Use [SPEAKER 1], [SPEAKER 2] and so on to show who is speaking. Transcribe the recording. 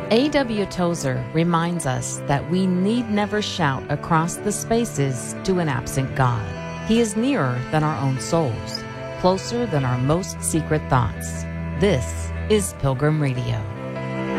[SPEAKER 1] A.W. Tozer reminds us that we need never shout across the spaces to an absent God. He is nearer than our own souls, closer than our most secret thoughts. This is Pilgrim Radio.